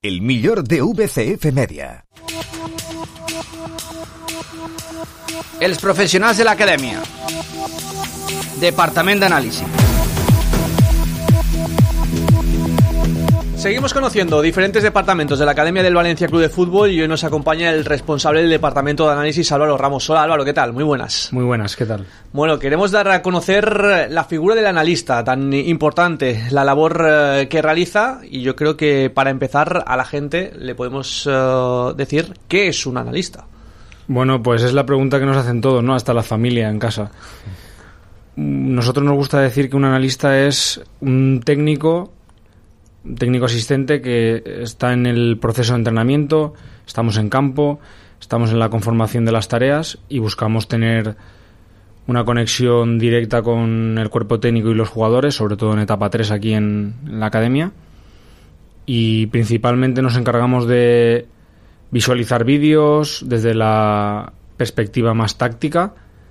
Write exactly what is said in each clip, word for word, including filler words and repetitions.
el millor de V C F Media. Els professionals de l'acadèmia. Departament d'Anàlisi. Seguimos conociendo diferentes departamentos de la Academia del Valencia Club de Fútbol y hoy nos acompaña el responsable del Departamento de Análisis, Álvaro Ramos. Hola Álvaro, ¿qué tal? Muy buenas. Muy buenas, ¿qué tal? Bueno, queremos dar a conocer la figura del analista, tan importante, la labor eh, que realiza, y yo creo que para empezar a la gente le podemos eh, decir ¿qué es un analista? Bueno, pues es la pregunta que nos hacen todos, ¿no? Hasta la familia en casa. Nosotros nos gusta decir que un analista es un técnico... técnico asistente que está en el proceso de entrenamiento, estamos en campo, estamos en la conformación de las tareas y buscamos tener una conexión directa con el cuerpo técnico y los jugadores, sobre todo en etapa tres aquí en, en la academia, y principalmente nos encargamos de visualizar vídeos desde la perspectiva más táctica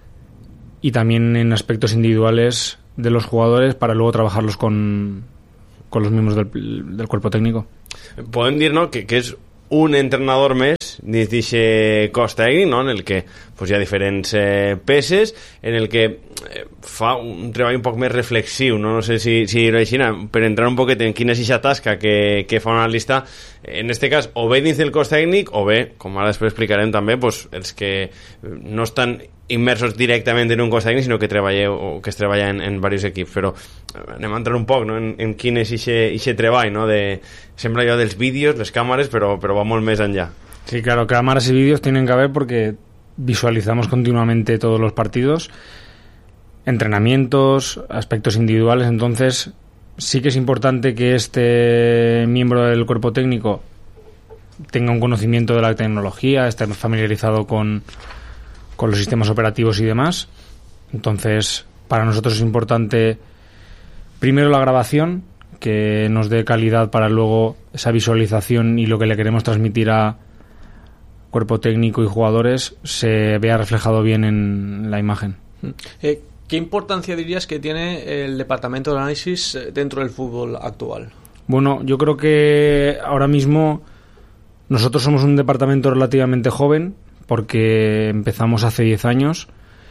y también en aspectos individuales de los jugadores para luego trabajarlos con con los miembros del, del cuerpo técnico. Podem dir, no?, que, que és un entrenador més dins d'aquest cos tècnic, no?, en el que pues, hi ha diferents eh, peces, en el que eh, fa un treball un poc més reflexiu, no, no sé si, si dir-ho així, per entrar un poquet en quina és aquesta tasca que, que fa un analista, en este cas, o bé dins del cos tècnic, o bé, com ara després explicarem també, pues, els que no estan immersos directament en un cos tècnic, sinó que treballeu o que es treballa en, en diversos equips. Però anem a entrar un poc, no?, en, en quin és aquest treball, no?, de, sembla allò dels vídeos, les càmeres, però, però va molt més enllà. Sí, claro, cámaras y vídeos tienen que haber porque visualizamos continuamente todos los partidos, entrenamientos, aspectos individuales. Entonces sí que es importante que este miembro del cuerpo técnico tenga un conocimiento de la tecnología, esté familiarizado con con los sistemas operativos y demás. Entonces, para nosotros es importante primero la grabación, que nos dé calidad para luego esa visualización y lo que le queremos transmitir a cuerpo técnico y jugadores se vea reflejado bien en la imagen. Eh, ¿Qué importancia dirías que tiene el Departamento de Análisis dentro del fútbol actual? Bueno, yo creo que ahora mismo nosotros somos un departamento relativamente joven, porque empezamos hace diez años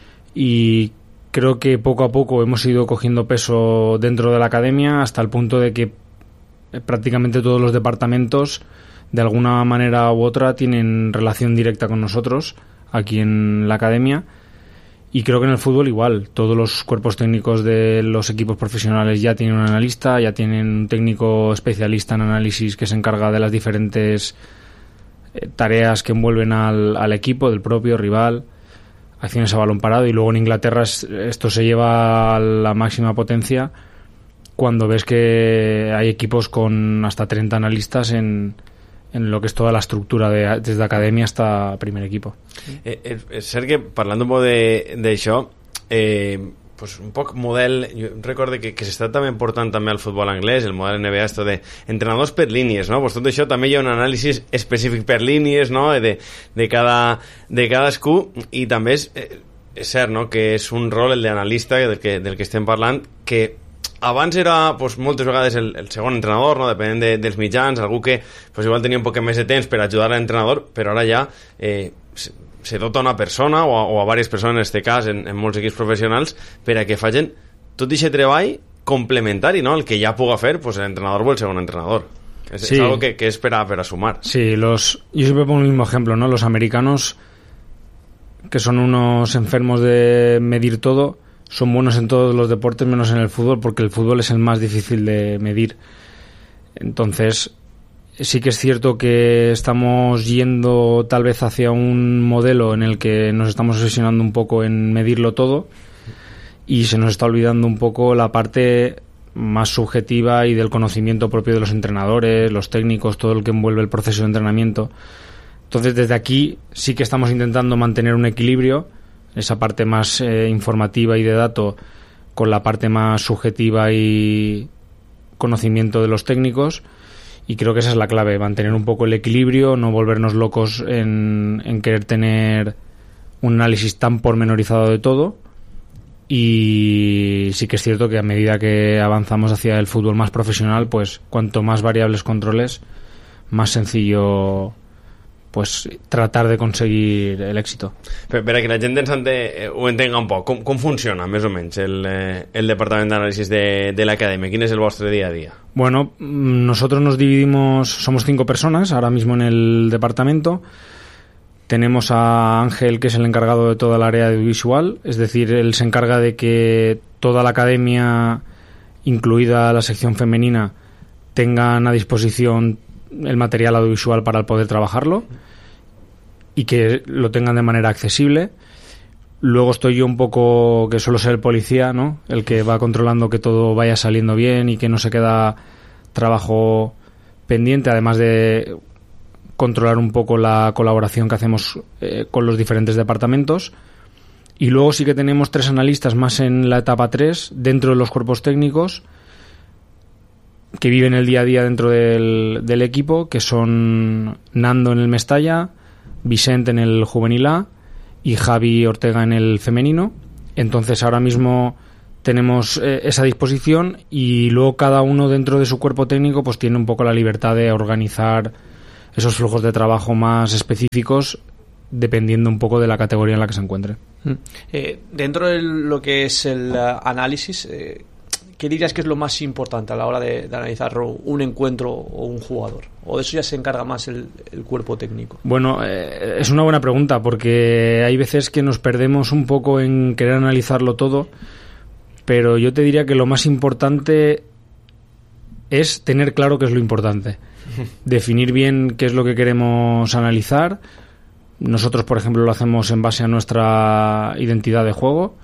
y creo que poco a poco hemos ido cogiendo peso dentro de la academia hasta el punto de que prácticamente todos los departamentos de alguna manera u otra tienen relación directa con nosotros aquí en la academia, y creo que en el fútbol igual, todos los cuerpos técnicos de los equipos profesionales ya tienen un analista, ya tienen un técnico especialista en análisis que se encarga de las diferentes tareas que envuelven al, al equipo, del propio rival, acciones a balón parado, y luego en Inglaterra es, esto se lleva a la máxima potencia cuando ves que hay equipos con hasta treinta analistas en, en lo que es toda la estructura de, desde academia hasta primer equipo. Eh, eh, és cert que parlant un poc d'això, eh, pues un poc model, jo recordo que, que s'està també portant també al futbol anglès, el model N B A, esto de entrenadors per línies, no? Pues tot això també hi ha un anàlisi específic per línies, no?, de, de, cada, de cadascú, i també és, és cert, no?, que és un rol, el d'analista, del que, del que estem parlant, que abans era pues, moltes vegades el, el segon entrenador, no?, depenent de, dels mitjans, algú que pues, igual tenia un poc més de temps per ajudar a l'entrenador, però ara ja eh, se dota una persona o a, o a diverses persones, en aquest cas, en, en molts equips professionals, per a que facin tot aquest treball complementari, no?, el que ja puga fer pues, l'entrenador o el segon entrenador. Es, sí. es algo que, que es para, para sumar. Sí, los, yo siempre pongo el mismo ejemplo, ¿no? Los americanos, que son unos enfermos de medir todo, son buenos en todos los deportes menos en el fútbol, porque el fútbol es el más difícil de medir. Entonces, sí que es cierto que estamos yendo tal vez hacia un modelo en el que nos estamos obsesionando un poco en medirlo todo y se nos está olvidando un poco la parte más subjetiva y del conocimiento propio de los entrenadores, los técnicos, todo el que envuelve el proceso de entrenamiento. Entonces, desde aquí sí que estamos intentando mantener un equilibrio, esa parte más eh, informativa y de dato con la parte más subjetiva y conocimiento de los técnicos, y creo que esa es la clave, mantener un poco el equilibrio, no volvernos locos en, en querer tener un análisis tan pormenorizado de todo. Y sí que es cierto que a medida que avanzamos hacia el fútbol más profesional, pues cuanto más variables controles, más sencillo pues tratar de conseguir el éxito. Per, per a que la gent ens ente, ho entenga un poc, com, com funciona més o menys el, el departament d'anàlisis de, de l'acadèmia? Quin és el vostre día a día? Bueno, nosotros nos dividimos, somos cinco personas ahora mismo en el departamento. Tenemos a Ángel, que es el encargado de toda el área audiovisual, es decir, él se encarga de que toda la academia, incluida la sección femenina, tengan a disposición el material audiovisual para poder trabajarlo y que lo tengan de manera accesible. Luego estoy yo un poco, que suelo ser el policía, ¿no? El que va controlando que todo vaya saliendo bien y que no se queda trabajo pendiente, además de controlar un poco la colaboración que hacemos eh, con los diferentes departamentos. Y luego sí que tenemos tres analistas más en la etapa tres, dentro de los cuerpos técnicos, que viven el día a día dentro del, del equipo, que son Nando en el Mestalla, Vicente en el Juvenil A y Javi Ortega en el femenino. Entonces ahora mismo tenemos eh, esa disposición, y luego cada uno dentro de su cuerpo técnico pues tiene un poco la libertad de organizar esos flujos de trabajo más específicos dependiendo un poco de la categoría en la que se encuentre. Eh, dentro de lo que es el uh, análisis, eh, ¿qué dirías que es lo más importante a la hora de, de analizar un encuentro o un jugador? ¿O de eso ya se encarga más el, el cuerpo técnico? Bueno, eh, es una buena pregunta, porque hay veces que nos perdemos un poco en querer analizarlo todo, pero yo te diría que lo más importante es tener claro qué es lo importante. Definir bien qué es lo que queremos analizar. Nosotros, por ejemplo, lo hacemos en base a nuestra identidad de juego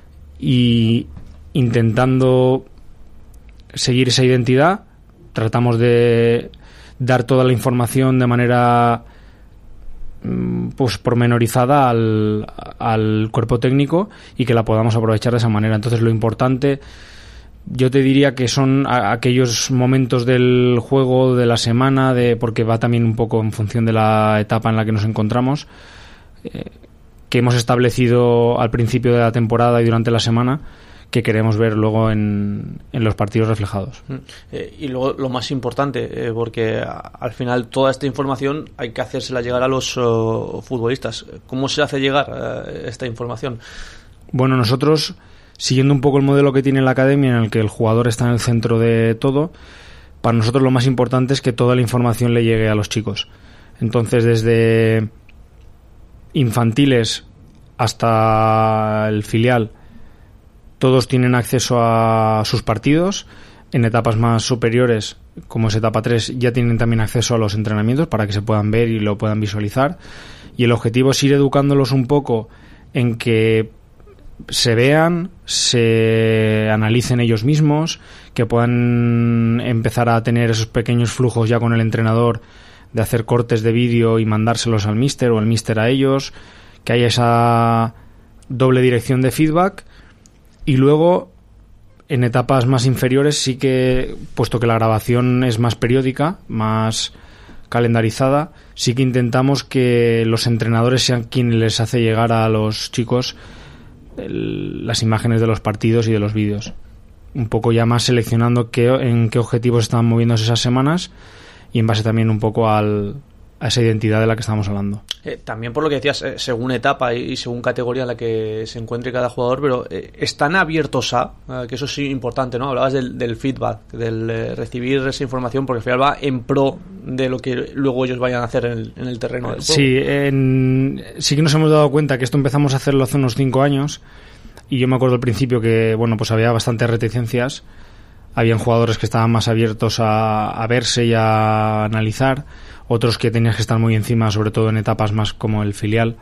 y intentando seguir esa identidad, tratamos de dar toda la información de manera pues pormenorizada al, al cuerpo técnico y que la podamos aprovechar de esa manera. Entonces lo importante, yo te diría que son a, aquellos momentos del juego, de la semana, de porque va también un poco en función de la etapa en la que nos encontramos, eh, que hemos establecido al principio de la temporada y durante la semana, que queremos ver luego en, en los partidos reflejados. Eh, y luego lo más importante, eh, porque a, al final toda esta información hay que hacérsela llegar a los uh, futbolistas. ¿Cómo se hace llegar uh, esta información? Bueno, nosotros, siguiendo un poco el modelo que tiene la academia, en el que el jugador está en el centro de todo, para nosotros lo más importante es que toda la información le llegue a los chicos. Entonces, desde infantiles hasta el filial, todos tienen acceso a sus partidos. En etapas más superiores, como es etapa tres, ya tienen también acceso a los entrenamientos para que se puedan ver y lo puedan visualizar. Y el objetivo es ir educándolos un poco en que se vean, se analicen ellos mismos, que puedan empezar a tener esos pequeños flujos ya con el entrenador de hacer cortes de vídeo y mandárselos al míster o el míster a ellos, que haya esa doble dirección de feedback. Y luego, en etapas más inferiores, sí que, puesto que la grabación es más periódica, más calendarizada, sí que intentamos que los entrenadores sean quienes les hace llegar a los chicos el, las imágenes de los partidos y de los vídeos. Un poco ya más seleccionando qué, en qué objetivos están moviéndose esas semanas y en base también un poco al, a esa identidad de la que estamos hablando. Eh, también por lo que decías, eh, según etapa y, y según categoría en la que se encuentre cada jugador, pero eh, están abiertos a, eh, que eso sí importante, ¿no? Hablabas del, del feedback, del eh, recibir esa información, porque al final va en pro de lo que luego ellos vayan a hacer en el, en el terreno del juego. Sí, en, sí que nos hemos dado cuenta que esto empezamos a hacerlo hace unos cinco años, y yo me acuerdo al principio que, bueno, pues había bastantes reticencias. Habían jugadores que estaban más abiertos a, a verse y a analizar, otros que tenías que estar muy encima, sobre todo en etapas más como el filial.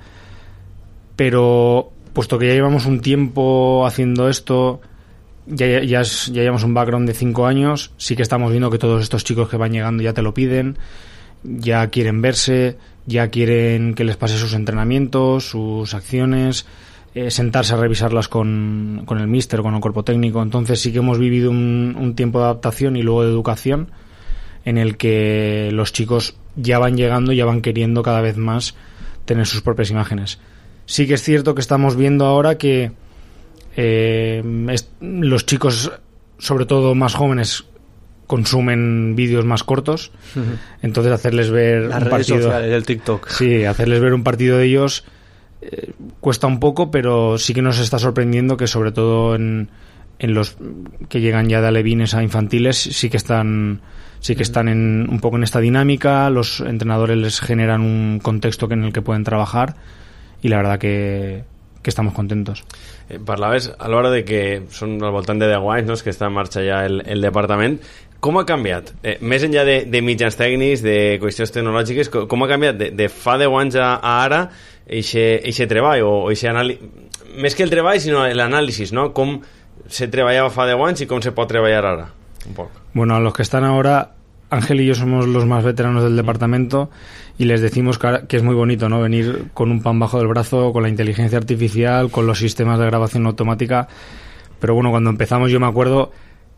Pero puesto que ya llevamos un tiempo haciendo esto, ya, ya, es, ya llevamos un background de cinco años, sí que estamos viendo que todos estos chicos que van llegando ya te lo piden, ya quieren verse, ya quieren que les pase sus entrenamientos, sus acciones, eh, sentarse a revisarlas con, con el míster, con el cuerpo técnico. Entonces sí que hemos vivido un, un tiempo de adaptación y luego de educación en el que los chicos ya van llegando, ya van queriendo cada vez más tener sus propias imágenes. Sí que es cierto que estamos viendo ahora que eh, es, los chicos, sobre todo más jóvenes, consumen vídeos más cortos, uh-huh. entonces hacerles ver Las un redes partido, sociales, el TikTok. Sí, hacerles ver un partido de ellos eh, cuesta un poco, pero sí que nos está sorprendiendo que sobre todo en, en los que llegan ya de alevines a infantiles sí que están sí que uh-huh. están en, un poco en esta dinámica, los entrenadores les generan un contexto en el que pueden trabajar y la verdad que, que estamos contentos. Eh, parlaves a l'hora de que són al voltant de deu anys, no?, que està en marxa ja el, el departament. Com ha canviat? Eh, més enllà de, de mitjans tècnics, de qüestions tecnològiques, com, com ha canviat de, de fa deu anys a, a ara eixe treball, o, o eixe anàlisi, més que el treball, sinó l'anàlisi, no? Com se treballava fa deu anys i com se pot treballar ara? Un poc. Bueno, a los que están ahora, Ángel y yo somos los más veteranos del departamento y les decimos que, que es muy bonito, ¿no?, venir con un pan bajo del brazo, con la inteligencia artificial, con los sistemas de grabación automática. Pero bueno, cuando empezamos yo me acuerdo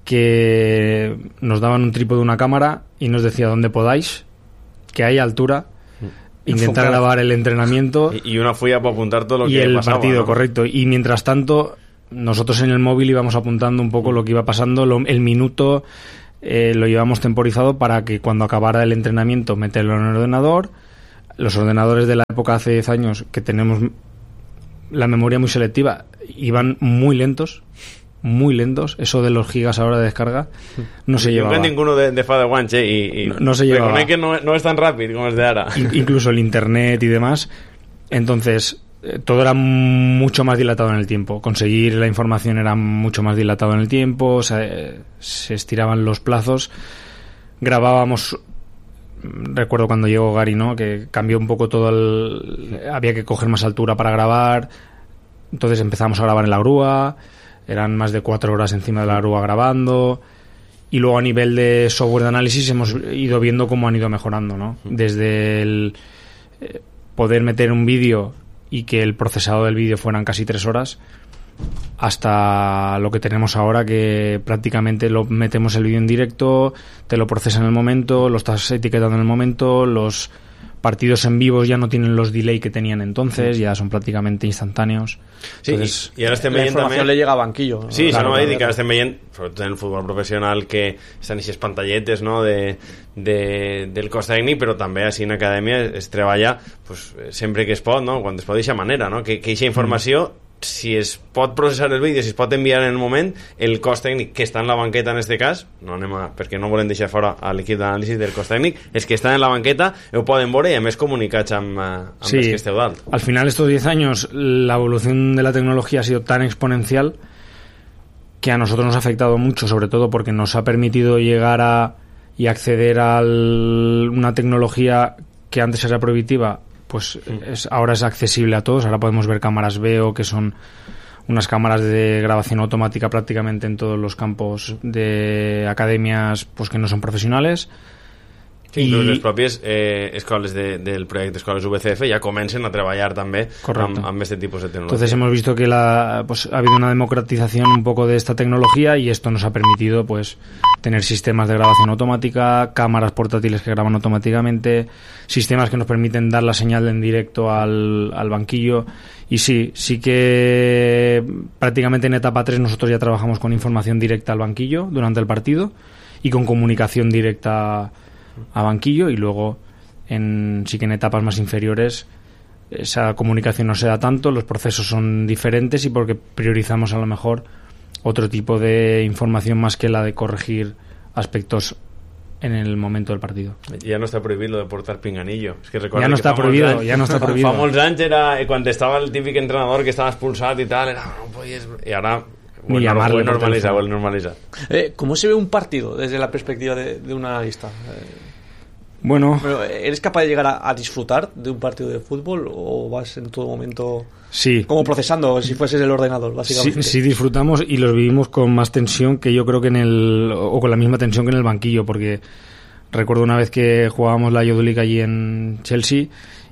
que nos daban un trípode de una cámara y nos decía donde podáis, que haya altura, intentar grabar el entrenamiento y una fulla para apuntar todo lo y que el pasaba, partido, ¿no? correcto. Y mientras tanto, nosotros en el móvil íbamos apuntando un poco lo que iba pasando, lo, el minuto. Eh, lo llevamos temporizado para que cuando acabara el entrenamiento meterlo en el ordenador. Los ordenadores de la época hace diez años, que tenemos la memoria muy selectiva, iban muy lentos, muy lentos. Eso de los gigas ahora de descarga no se llevaba. No ninguno de, de fa de guanche eh? y, y no, no se llevaba. Que no, no es tan rápido como es de ahora. Incluso el internet y demás. Entonces todo era mucho más dilatado en el tiempo. Conseguir la información era mucho más dilatado en el tiempo, se, se estiraban los plazos. Grabábamos, recuerdo cuando llegó Gary, ¿no?, que cambió un poco todo el... había que coger más altura para grabar, entonces empezamos a grabar en la grúa, eran más de cuatro horas encima de la grúa grabando, y luego a nivel de software de análisis hemos ido viendo cómo han ido mejorando, ¿no? Desde el eh, poder meter un vídeo y que el procesado del vídeo fueran casi tres horas, hasta lo que tenemos ahora, que prácticamente lo metemos el vídeo en directo, te lo procesa en el momento, lo estás etiquetando en el momento, los partidos en vivo ya no tienen los delay que tenían entonces, ya son prácticamente instantáneos. Sí, entonces, i, i ara estem la veient informació també... le llega a banquillo. Sí, claro, això no m'ha dit claro. que ara estem veient, sobretot en el futbol professional, que estan aquestes pantalletes, no?, de, de, del cos tècnic, però també així en acadèmia es treballa pues, sempre que es pot, no?, quan es pot d'aquesta manera, no?, que aquesta informació mm. si es pot processar el vídeo, si es pot enviar en el moment, el cos tècnic que està en la banqueta en este cas, no anem a, perquè no volem deixar fora a l'equip d'anàlisi del cos tècnic, és que estan en la banqueta, ho poden veure i a més comunicats amb, amb sí, els que esteu dalt. Al final estos diez años la evolución de la tecnología ha sido tan exponencial que a nosotros nos ha afectado mucho, sobre todo porque nos ha permitido llegar a y acceder a una tecnología que antes era prohibitiva, pues es, ahora es accesible a todos. Ahora podemos ver cámaras Veo, que son unas cámaras de grabación automática prácticamente en todos los campos de academias pues que no son profesionales. Sí, inclús les pròpies eh, escoles de, del projecte Escoles U B C F ja comencen a treballar també amb, amb este tipus de tecnología. Entonces hemos visto que la, pues, ha habido una democratización un poco de esta tecnología y esto nos ha permitido pues tener sistemas de grabación automática, cámaras portátiles que graban automáticamente, sistemas que nos permiten dar la señal en directo al, al banquillo. Y sí, sí que prácticamente en etapa tres nosotros ya trabajamos con información directa al banquillo durante el partido y con comunicación directa a banquillo, y luego en, sí que en etapas más inferiores esa comunicación no se da tanto, los procesos son diferentes y porque priorizamos a lo mejor otro tipo de información más que la de corregir aspectos en el momento del partido. Ja no està prohibit lo de portar pinganillo. Es que ja no està prohibido, anys, ja no està prohibido. Fa molts anys era, quan estava el típic entrenador que estaba expulsat y tal, era, no podies... Y ahora... Ni llamarle, bueno, normalizar, bueno, normalizar. Eh, ¿Cómo se ve un partido desde la perspectiva de, de un analista? Eh, bueno, Pero, ¿eres capaz de llegar a, a disfrutar de un partido de fútbol o vas en todo momento sí. como procesando si fueses el ordenador, básicamente? Sí, sí disfrutamos y los vivimos con más tensión que yo creo que en el... o con la misma tensión que en el banquillo, porque recuerdo una vez que jugábamos la Youth League allí en Chelsea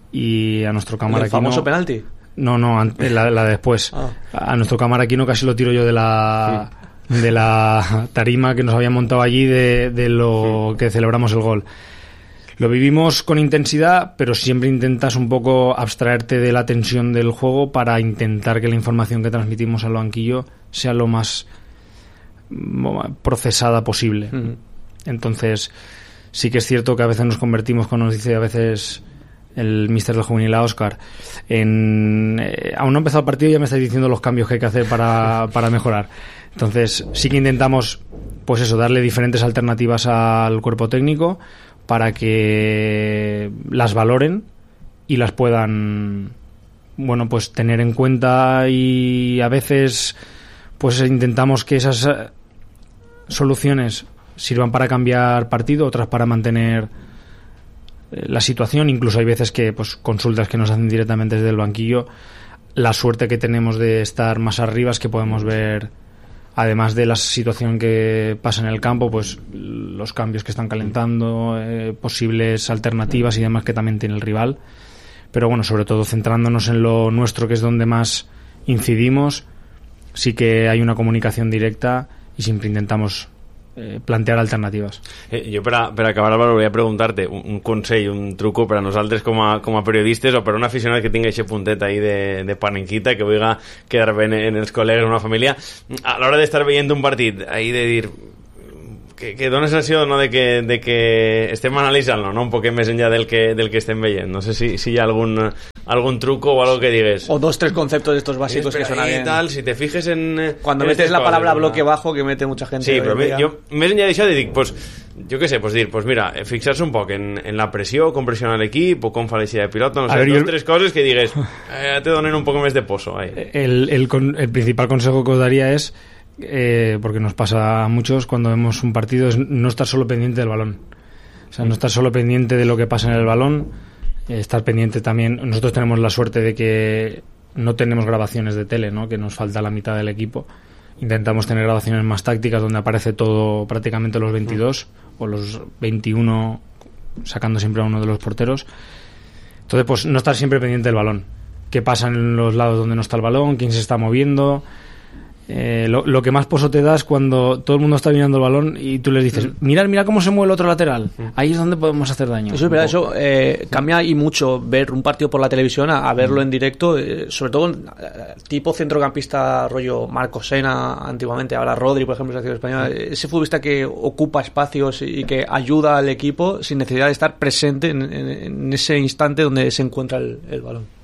y a nuestro cámara ¿El famoso penalti? No, no, la, la de después. Ah. A nuestro camaraquino casi lo tiro yo de la sí. de la tarima que nos habían montado allí de, de lo sí. que celebramos el gol. Lo vivimos con intensidad, pero siempre intentas un poco abstraerte de la tensión del juego para intentar que la información que transmitimos al banquillo sea lo más procesada posible. Mm-hmm. Entonces, sí que es cierto que a veces nos convertimos, como nos dice a veces el míster del juvenil a Óscar, en eh, aún no ha empezado el partido y ya me estáis diciendo los cambios que hay que hacer para, para mejorar. Entonces, sí que intentamos, pues eso, darle diferentes alternativas al cuerpo técnico para que las valoren y las puedan, bueno, pues tener en cuenta, y a veces pues intentamos que esas soluciones sirvan para cambiar partido, otras para mantener la situación. Incluso hay veces que pues consultas que nos hacen directamente desde el banquillo. La suerte que tenemos de estar más arriba es que podemos ver, además de la situación que pasa en el campo, pues los cambios que están calentando, eh, posibles alternativas y demás que también tiene el rival. Pero bueno, sobre todo centrándonos en lo nuestro, que es donde más incidimos, sí que hay una comunicación directa y siempre intentamos eh, plantear alternativas. Eh, jo per, a, per acabar, Álvaro, volia preguntar-te un, un consell, un truco per a nosaltres com a, com a periodistes, o per a un aficionat que tingui aquest puntet ahí de, de panenquita, que vulgui quedar bé en, en els col·legues, en una família, a l'hora d'estar veient un partit, ahí de dir... que, que dona sensació, no, de que, de que estem analitzant-lo, no? Un poc més enllà del que, del que estem veient. No sé si, si hi ha algun, algún truco o algo que digues. O dos, tres conceptos de estos básicos que suenan bien. Tal, si te fijes en... Cuando en metes la coses, palabra no? bloque bajo, que mete mucha gente. Sí, però me, jo, més enllà d'això, dic, pues, jo què sé, pues dir, pues mira, fixar-se un poc en, en la pressió, com pressiona l'equip, o com fa l'eixida de pilota, no sé, ver, dos, yo... tres coses que digues, eh, te donen un poco más de pozo ahí. El, el, el principal consejo que os daría es, eh, porque nos pasa a muchos cuando vemos un partido, es no estar solo pendiente del balón. O sea, no estar solo pendiente de lo que pasa en el balón, eh, estar pendiente también. Nosotros tenemos la suerte de que no tenemos grabaciones de tele, ¿no? Que nos falta la mitad del equipo. Intentamos tener grabaciones más tácticas donde aparece todo, prácticamente los veintidós o los veintiuno, sacando siempre a uno de los porteros. Entonces, pues no estar siempre pendiente del balón. ¿Qué pasa en los lados donde no está el balón? ¿Quién se está moviendo? Eh, lo, lo que más poso te da es cuando todo el mundo está mirando el balón y tú les dices, mirad, mira cómo se mueve el otro lateral. Ahí es donde podemos hacer daño. Eso es verdad, eso eh, cambia y mucho ver un partido por la televisión a, a verlo en directo, eh, sobre todo eh, tipo centrocampista rollo Marco Sena antiguamente, ahora Rodri, por ejemplo, selección española, ese futbolista que ocupa espacios y que ayuda al equipo sin necesidad de estar presente en, en, en ese instante donde se encuentra el, el balón.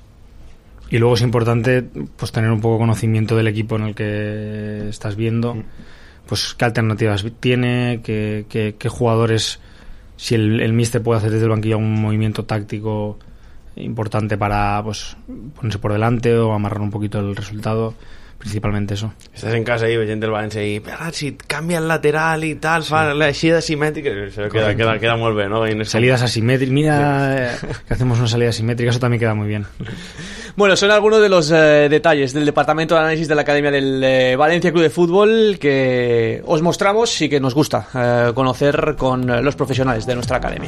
Y luego es importante pues tener un poco conocimiento del equipo en el que estás viendo, pues qué alternativas tiene, qué, qué, qué jugadores, si el, el míster puede hacer desde el banquillo un movimiento táctico importante para pues ponerse por delante o amarrar un poquito el resultado. Principalmente eso. Estás en casa ahí veient el València i ah, si canvia el lateral i tal, sí. Fa l'eixida asimètrica, eso queda, queda, queda muy bien, ¿no? Salidas asimétricas, mira sí. Que hacemos una salida asimétrica, eso también queda muy bien. Bueno, son algunos de los eh, detalles del departamento de análisis de la Academia del eh, Valencia Club de Fútbol que os mostramos y que nos gusta eh, conocer con los profesionales de nuestra academia.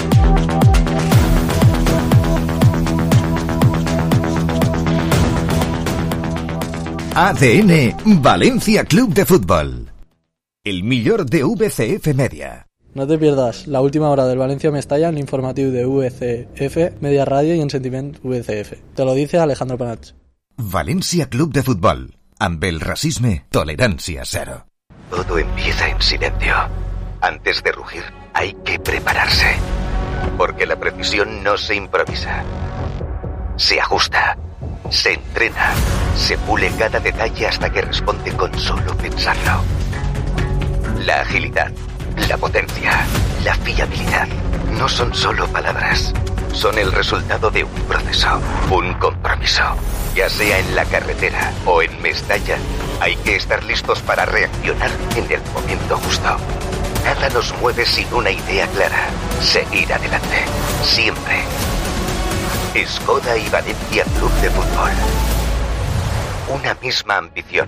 A D N Valencia Club de Fútbol. El millor de V C F Media. No te pierdas la última hora del Valencia Mestalla en l'informatiu de V C F, Media Ràdio i en Sentiment V C F. Te lo dice Alejandro Panats. Valencia Club de Fútbol. Amb el racisme, tolerancia cero. Todo empieza en silencio. Antes de rugir, hay que prepararse. Porque la precisión no se improvisa. Se ajusta. Se entrena, se pule cada detalle hasta que responde con solo pensarlo. La agilidad, la potencia, la fiabilidad no son solo palabras, son el resultado de un proceso, un compromiso. Ya sea en la carretera o en Mestalla, hay que estar listos para reaccionar en el momento justo. Nada nos mueve sin una idea clara, seguir adelante, siempre. Skoda y Valencia Club de Fútbol. Una misma ambición.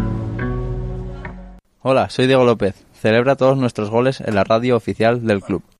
Hola, soy Diego López. Celebra todos nuestros goles en la radio oficial del club.